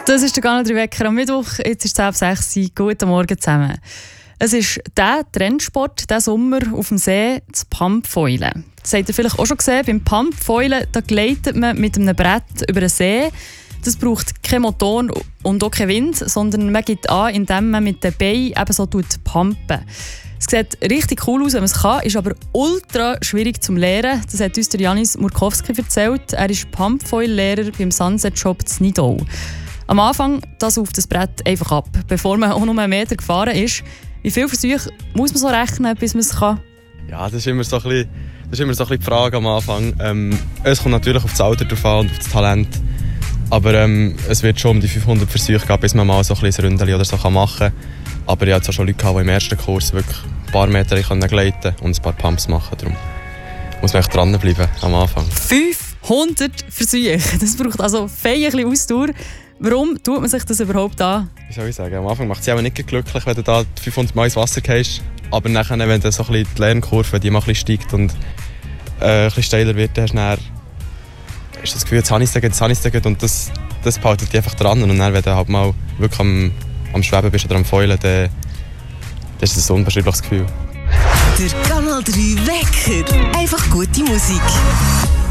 Das ist der Kanal 3 Wecker am Mittwoch. Jetzt ist es 6 Uhr. Guten Morgen zusammen. Es ist der Trendsport, der Sommer auf dem See, das Pumpfoilen. Das habt ihr vielleicht auch schon gesehen. Beim Pumpfoilen da gleitet man mit einem Brett über den See. Das braucht keinen Motor und auch keinen Wind, sondern man gibt an, indem man mit den Beinen eben so pumpen. Es sieht richtig cool aus, wenn man es kann, ist aber ultra schwierig zum Lernen. Das hat uns der Janis Murkowski erzählt. Er ist Pumpfoil-Lehrer beim Sunset Shop in Nidau. Am Anfang das auf das Brett einfach ab, bevor man auch noch einen Meter gefahren ist. Wie viele Versuche muss man so rechnen, bis man es kann? Ja, das ist immer so ein bisschen die Frage am Anfang. Es kommt natürlich auf das Alter drauf an und auf das Talent. Aber es wird schon um die 500 Versuche gehen, bis man mal so ein kleines Ründchen oder so machen kann. Aber ich hatte auch schon Leute, die im ersten Kurs wirklich ein paar Meter gleiten und ein paar Pumps machen. Darum muss man echt dranbleiben am Anfang. 500 Versuche, das braucht also feierliche Ausdauer. Warum tut man sich das überhaupt an? Wie soll ich sagen? Am Anfang macht es sich aber nicht glücklich, wenn du da 500 Mal ins Wasser gehst. Aber nachher, wenn du so ein bisschen die Lernkurve die mal ein bisschen steigt und ein bisschen steiler wird, dann hast du das Gefühl, jetzt habe ich es gut. Und das behaltet dich einfach dran. Und dann, wenn du halt mal wirklich am Schweben bist oder am Feulen, dann ist das ein unbeschreibliches Gefühl. Der Kanal 3 Wecker. Einfach gute Musik.